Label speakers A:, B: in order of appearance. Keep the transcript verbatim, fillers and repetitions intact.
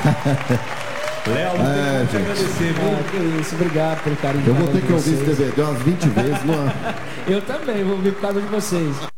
A: Léo, não
B: É,
A: tem como te
B: gente.
A: agradecer, viu?
C: Ah, que isso, obrigado pelo carinho.
B: Eu
C: de
B: vou
C: cada
B: ter
C: um
B: que
C: de
B: ouvir esse
C: vocês.
B: D V D umas vinte vezes, não é?
C: Eu também vou ouvir por causa de vocês.